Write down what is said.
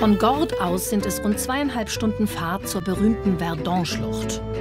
Von Gordes aus sind es rund 2,5 Stunden Fahrt zur berühmten Verdun-Schlucht.